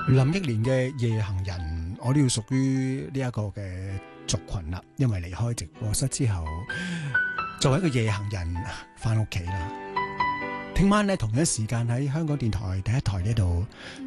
林憶蓮嘅《夜行人》，我都要屬於呢一個嘅族群啦，因為離開直播室之後，作為一個夜行人翻屋企啦。聽晚呢，同樣時間喺香港電台第一台呢度